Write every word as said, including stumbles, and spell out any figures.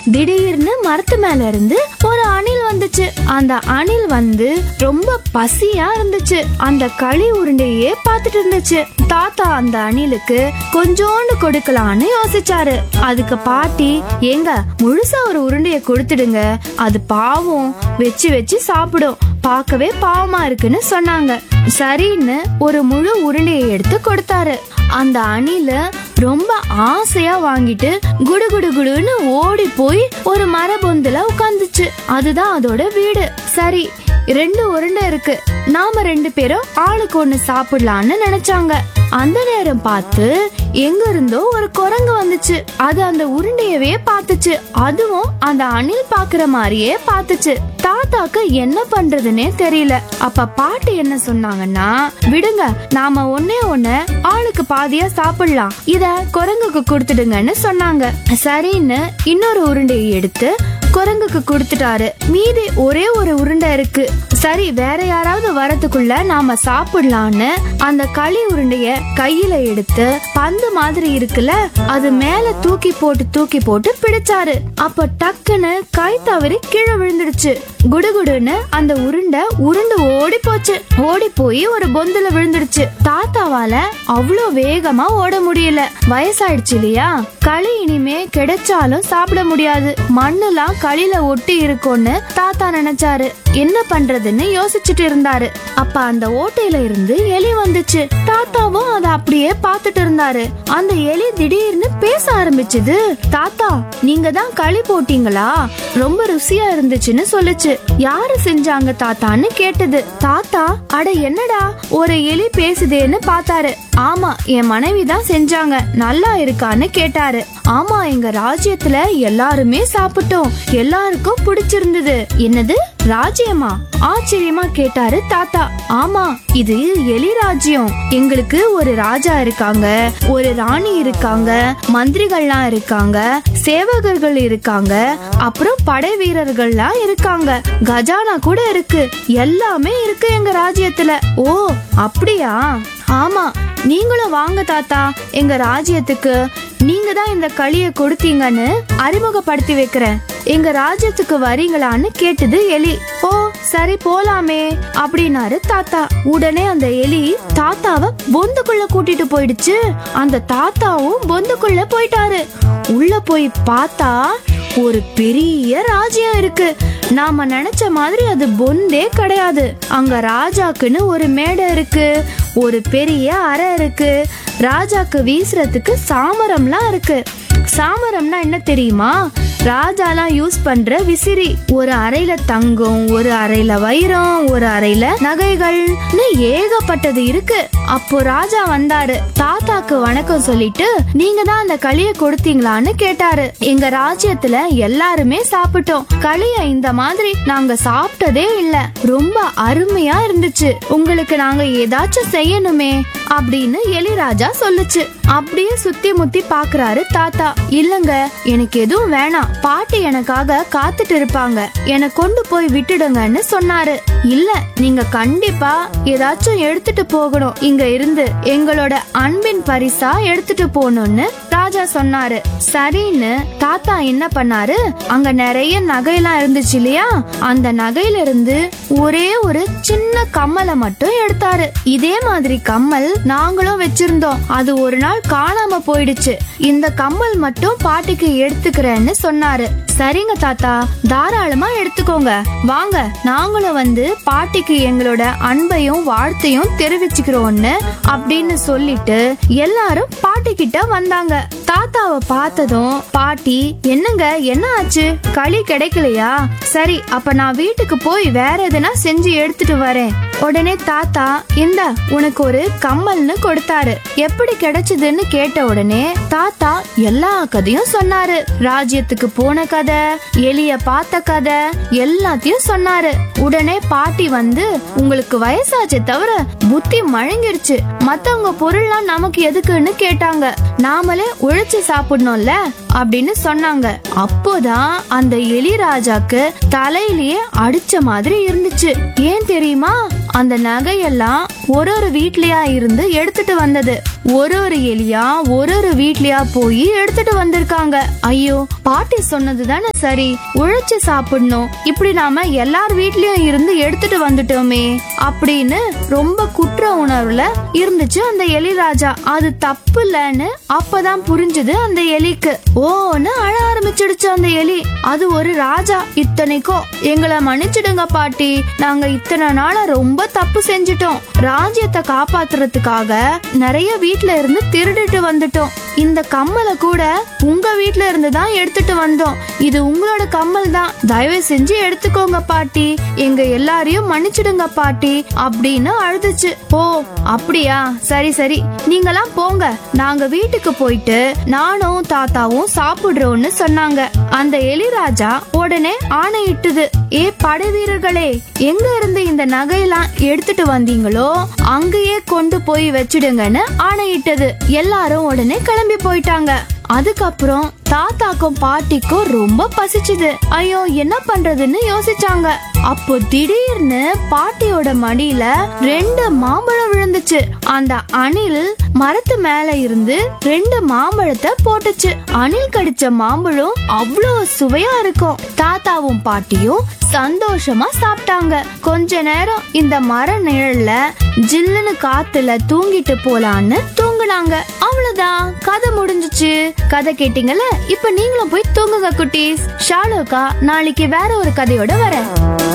திடீர்னு மரத்து மேல இருந்து ஒரு அணில் வந்துச்சு. அந்த அணில் வந்து ரொம்ப பசியா இருந்துச்சு. அந்த களி உருண்டையே பார்த்துட்டு இருந்துச்சு. தாத்தா அந்த அணிலுக்கு கொஞ்சோண்டு கொடுக்கலான்னு யோசிச்சாரு. அதுக்கு பாட்டி, ஏங்க முழுசா ஒரு உருண்டைய கொடுத்துடுங்க, அது பாவம் வச்சு வச்சு சாப்பிடும், பார்க்கவே பாவமா இருக்குன்னு சொன்னாங்க. சரின்னு ஒரு முழு உருண்டையை எடுத்து கொடுத்தாரு. அந்த அணில ரொம்ப ஆசையா வாங்கிட்டு குடு குடு குடுன்னு ஓடி போய் ஒரு மரபொந்துல உட்காந்துச்சு. அதுதான் அதோட வீடு. சரி, ரெண்டு உருண்டை இருக்கு, நாம ரெண்டு பேரும் ஆளுக்கு ஒண்ணு சாப்பிடலான்னு நினைச்சாங்க. அந்த நேரம் பார்த்து எங்க இருந்தோ ஒரு குரங்கு வந்துச்சு. அது அந்த உருண்டையவே பார்த்துச்சு. அதுவும் அந்த அணில் பாக்குற மாதிரியே பார்த்துச்சு. தாத்தாக்கு என்ன பண்றதுன்னே தெரியல. அப்ப பாட்டி என்ன சொன்னாங்கன்னா, விடுங்க, நாம ஒன்னே ஒண்ணு ஆளுக்கு பாதியா சாப்பிடலாம், இத குரங்குக்கு கொடுத்துடுங்கன்னு சொன்னாங்க. சரின்னு இன்னொரு உருண்டையை எடுத்து குரங்குக்கு கொடுத்துட்டாரு. மீதி ஒரே ஒரு உருண்டை இருக்கு. சரி, வேற யாராவது வரதுக்குள்ள நாம சாப்பிடலான்னு அந்த களி உருண்டைய கையில எடுத்து பந்து மாதிரி இருக்குல்ல, அது மேல தூக்கி போட்டு தூக்கி போட்டு பிடிச்சாரு. அப்ப டக்குன்னு கை தவறி கீழே விழுந்துடுச்சு. குடுகுடுன்னு அந்த உருண்டை உருண்டு ஓடி போச்சு. ஓடி போய் ஒரு பொந்துல விழுந்துடுச்சு. தாத்தாவால அவ்வளோ வேகமா ஓட முடியல, வயசாயிடுச்சு இல்லையா. களி இனிமே கிடைச்சாலும் சாப்பிட முடியாது, மண்ணுலாம் களியில ஒட்டி இருக்கும்னு தாத்தா நினைச்சாரு. என்ன பண்றதுன்னு யோசிச்சுட்டு இருந்தாரு. அப்ப அந்த ஓட்டையில இருந்து எலி வந்துச்சு. தாத்தாவும் அதை அப்படியே பாத்துட்டு இருந்தாரு. அந்த எலி திடீர்னு பேச ஆரம்பிச்சுது. தாத்தா, நீங்க தான் களி போட்டீங்களா? ரொம்ப ருசியா இருந்துச்சுன்னு சொல்லுச்சு. யாரு செஞ்சாங்க தாத்தான்னு கேட்டது. தாத்தா, அட என்னடா ஒரு எலி பேசுதேன்னு பார்த்தாரு. ஆமா, என் மனைவி தான் செஞ்சாங்க, நல்லா இருக்கான்னு கேட்டாரு. ஆமா, எங்க ராஜ்யத்துல எல்லாருமே சாப்பிட்டோம், எல்லாருக்கும் பிடிச்சிருந்தது. என்னது ராஜ்யமா? ஆச்சரியமா கேட்டாரு தாத்தா. ஆமா, இது எலி ராஜ்யம். எங்களுக்கு ஒரு ராஜா இருக்காங்க, ஒரு ராணி இருக்காங்க, மந்திரிகள்லாம் இருக்காங்க, சேவகர்கள் இருக்காங்க, அப்புறம் படை வீரர்கள்லாம் இருக்காங்க, கஜானா கூட இருக்கு, எல்லாமே இருக்கு எங்க ராஜ்யத்துல. ஓ அப்படியா? ஆமா, நீங்களும் வாங்க தாத்தா எங்க ராஜ்யத்துக்கு. நீங்க தான் இந்த களிய கொடுத்தீங்கன்னு அறிமுகப்படுத்தி வைக்கிறேன். எங்க ராஜ்யத்துக்கு வரீங்களான்னு கேட்டது எலி. ஓ சரி, போலாமே அப்படின்னாரு தாத்தா. உடனே அந்த எலி தாத்தாவை பொந்துக்குள்ள கூட்டிட்டு போயிடுச்சு. அந்த தாத்தாவும் பொந்துக்குள்ள போயிட்டாரு. உள்ள போய் பார்த்தா ஒரு பெரிய ராஜ்யம் இருக்கு. நாம நினைச்ச மாதிரி அது பொந்தே கிடையாது. அங்க ராஜாக்குன்னு ஒரு மேடை இருக்கு, ஒரு பெரிய அறை இருக்கு, ராஜாக்கு வீசுறதுக்கு சாமரம்லாம் இருக்கு. சாமரம்னா என்ன தெரியுமா? ராஜாலாம் யூஸ் பண்ற விசிறி. ஒரு அறையில தங்கம், ஒரு அறையில வைரம், ஒரு அறையில நகைகள்னு ஏகப்பட்டது இருக்கு. அப்போ ராஜா வந்தாரு. தாத்தாக்கு வணக்கம் சொல்லிட்டு, நீங்க தான் அந்த களிய கொடுத்தீங்களான்னு கேட்டாரு. எங்க ராஜ்யத்துல எல்லாருமே சாப்பிட்டோம், களிய இந்த மாதிரி நாங்க சாப்பிட்டதே இல்ல, ரொம்ப அருமையா இருந்துச்சு, உங்களுக்கு நாங்க ஏதாச்சும் செய்யணுமே அப்படின்னு எலிராஜா சொல்லுச்சு. அப்படியே சுத்தி முத்தி பாக்குறாரு தாத்தா. இல்லங்க, எனக்கு எதுவும் வேணாம், பாட்டி எனக்காக காத்துட்டு இருப்பாங்க, என்னை கொண்டு போய் விட்டுடுங்கன்னு சொன்னாரு. இல்ல, நீங்க கண்டிப்பா ஏதாச்சும் எடுத்துட்டு போகணும், இங்க இருந்து எங்களோட அன்பின் பரிசா எடுத்துட்டு போகணும்னு ராஜா சொன்னாரு. சரின்னு தாத்தா என்ன பண்ணாரு, அங்க நிறைய நகையெல்லாம் இருந்துச்சு இல்லையா, அந்த நகையில இருந்து ஒரே ஒரு சின்ன கம்மலை மட்டும் எடுத்தாரு. இதே மாதிரி கம்மல் நாங்களும் வச்சிருந்தோம், அது ஒரு நாள் காணாம போயிடுச்சு, இந்த கம்மல் மட்டும் பாட்டிக்கு எடுத்துக்கிறேன்னு சொன்னாரு. சரிங்க தாத்தா, தாராளமா எடுத்துக்கோங்க, வாங்க நாங்களும் வந்து பாட்டிக்கு எங்களோட அன்பையும் வாழ்த்தையும் தெரிவிச்சுக்கிறோம்னு அப்படின்னு சொல்லிட்டு எல்லாரும் பாட்டி கிட்ட வந்தாங்க. தாத்தாவை பார்த்ததும் பாட்டி, என்னங்க என்ன ஆச்சு, களி கிடைக்கலையா? சரி, அப்ப நான் வீட்டுக்கு போய் வேற எதுனா செஞ்சு எடுத்துட்டு வரேன். உடனே தாத்தா, இந்த உனக்கு ஒரு கம்மல்னு கொடுத்தாரு. எப்படி கிடைச்சதுன்னு கேட்ட உடனே தாத்தா எல்லா கதையும் சொன்னாரு. ராஜ்யத்துக்கு போன கதை, எலிய பார்த்த கதை எல்லாத்தையும் சொன்னாரு. உடனே பாட்டி வந்து, உங்களுக்கு வயசாச்சு தவிர புத்தி மழுங்கிருச்சு, மத்தவங்க பொருள்லாம் நமக்கு எதுக்குன்னு கேட்டாங்க, நாமளே உழைச்சு சாப்பிடணும்ல அப்படின்னு சொன்னாங்க. அப்போதான் அந்த எலி ராஜாக்கு தலையிலேயே அடிச்ச மாதிரி இருந்துச்சு. ஏன் தெரியுமா? அந்த நகையெல்லாம் ஒரு ஒரு வீட்லயா இருந்து எடுத்துட்டு வந்தது. ஒரு ஒரு எலியா ஒரு ஒரு வீட்லயா போய் எடுத்துட்டு வந்திருக்காங்க. ஐயோ, பாட்டி சொன்னது தானே சரி, உழைச்சு சாப்பிடணும், இப்படி நாம எல்லார் வீட்லயும் இருந்து எடுத்துட்டு வந்துட்டோமே அப்படின்னு ரொம்ப குற்ற உணர்வுல இருந்துச்சு அந்த எலி ராஜா. அது தப்பு இல்லன்னு அப்பதான் புரிஞ்சுது அந்த எலிக்கு. ஓன்னு அழ ஆரம்பிச்சிடுச்சு அந்த எலி. அது ஒரு ராஜா. இத்தனைக்கும் எங்களை மன்னிச்சிடுங்க பாட்டி, நாங்க இத்தனை நாள ரொம்ப தப்பு செஞ்சிட்டோம். ராஜ்யத்தை காப்பாத்துறதுக்காக நிறைய வீட்ல இருந்து திருடிட்டு வந்துட்டோம். இந்த கம்மலை கூட உங்க வீட்ல இருந்து தான் எடுத்துட்டு வந்தோம். இது உங்களோட கம்மல் தான், தயவு செஞ்சு எடுத்துக்கோங்க பாட்டி, எங்க எல்லாரையும் மன்னிச்சிடுங்க பாட்டி அப்படின்னு அழுதுச்சு. ஓ அப்படியா, சரி சரி, நீங்களாம் போங்க, நாங்க வீட்டுக்கு போயிட்டு நானும் தாத்தாவும் சாப்பிடுறோம்னு சொன்னாங்க. அந்த எலிராஜா உடனே ஆணையிட்டுது, ஏ படை வீரர்களே, எங்க இருந்து இந்த நகையெல்லாம் எடுத்துட்டு வந்தீங்களோ அங்கேயே கொண்டு போய் வச்சிடுங்கன்னு ஆணையிட்டது. எல்லாரும் உடனே கிளம்பி போயிட்டாங்க. அதுக்கப்புறம் தாத்தாக்கும் பாட்டிக்கும் ரொம்ப பசிச்சுது. ஐயோ, என்ன பண்றதுன்னு யோசிச்சாங்க. அப்போ திடீர்னு பாட்டியோட மடியில ரெண்டு மாம்பழம் விழுந்துச்சு. அந்த அணில் மரத்து மேல இருந்து ரெண்டு மாம்பழத்தை போட்டுச்சு. அணில் கடிச்ச மாம்பழம் அவ்வளவு சுவையா இருக்கும். தாத்தாவும் பாட்டியும் சந்தோஷமா சாப்பிட்டாங்க. கொஞ்ச நேரம் இந்த மர நிழல்ல ஜில்லுன்னு காத்துல தூங்கிட்டு போலான்னு தூங்குனாங்க. அவ்வளவுதான், கதை முடிஞ்சிச்சு. கதை கேட்டீங்கல்ல, இப்ப நீங்களும் போய் தூங்குங்க குட்டீஸ். ஷாலோக்கா நாளைக்கு வேற ஒரு கதையோட வரேன்.